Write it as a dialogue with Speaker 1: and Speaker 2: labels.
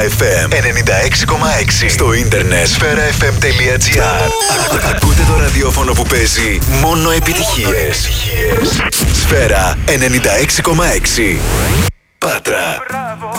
Speaker 1: FM 96,6. Στο ίντερνετ sferafm.gr. Ακούτε το ραδιόφωνο που παίζει μόνο επιτυχίες. Σφαίρα 96,6. Πάτρα.